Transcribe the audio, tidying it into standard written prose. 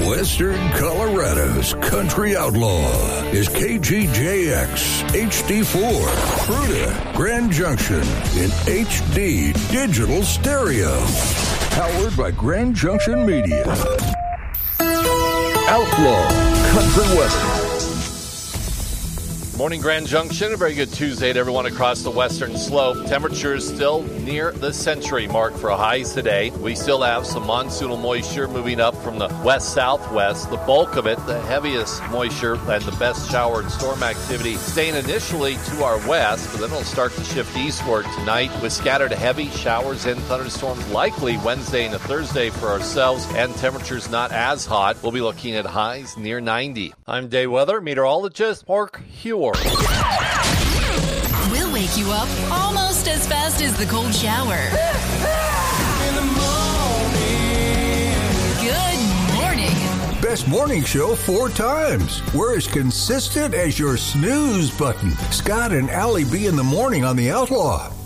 Western Colorado's country outlaw is KGJX HD4, Fruita, Grand Junction in HD digital stereo. Powered by Grand Junction Media. Outlaw Country Weather. Morning, Grand Junction. A very good Tuesday to everyone across the western slope. Temperatures still near the century mark for highs today. We still have some monsoonal moisture moving up from the west-southwest. The bulk of it, the heaviest moisture and the best shower and storm activity, staying initially to our west, but then it'll start to shift eastward tonight with scattered heavy showers and thunderstorms likely Wednesday and Thursday for ourselves, and temperatures not as hot. We'll be looking at highs near 90. I'm day weather meteorologist Mark Hewer. We'll wake you up almost as fast as the cold shower. In the morning. Good morning. Best morning show 4 times. We're as consistent as your snooze button. Scott and Allie B in the morning on the Outlaw.